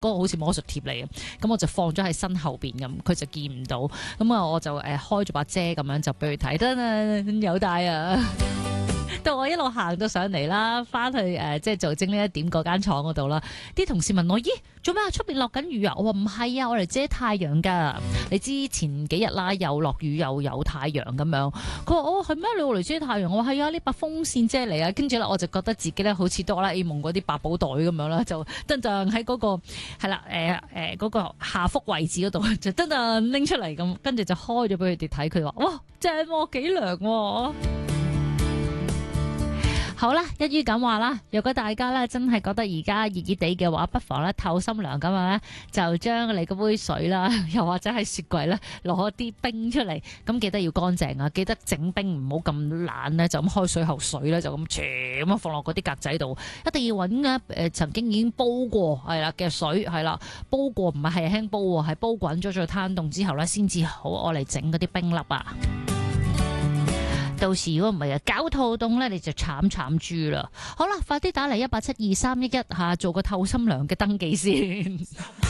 個好似魔術貼嚟嘅，咁我就放咗喺身後邊咁，佢就見唔到，咁啊我就開咗把遮咁樣就俾佢睇，得啦有帶啊！到我一路行到上嚟啦，翻去即係做精靈一點嗰間廠嗰度啦，啲同事問我：咦，做咩啊？出邊落緊雨啊？我話唔係啊，我嚟遮太陽噶。你知前幾日啦，又落雨又有太陽咁樣。佢話：哦，係咩？你嚟遮太陽？我話係啊，呢把風扇遮嚟啊。跟住咧，我就覺得自己咧好似哆啦 A 夢嗰啲百寶袋咁樣啦，就噔噔喺嗰個係啦嗰個下腹位置嗰度就噔噔拎出嚟咁，跟住就開咗俾佢哋睇。佢話：哇，正喎，幾涼喎！好啦，一於咁話啦，如果大家咧真係覺得而家熱熱地嘅話，不妨咧透心涼咁樣咧，就將你嗰杯水啦，又或者係雪櫃咧攞啲冰出嚟，咁記得要乾淨啊，記得整冰唔好咁懶咧，就咁開水喉水咧就咁全咁放落嗰啲格仔度，一定要揾曾經已經煲過係啦嘅水係啦，煲過唔係輕煲喎，係煲滾咗再攤凍之後咧，先至好我嚟整嗰啲冰粒啊！到時如果唔係搞肚凍咧，你就慘豬啦！好啦，快啲打嚟1872311吓，做個透心涼嘅登記先。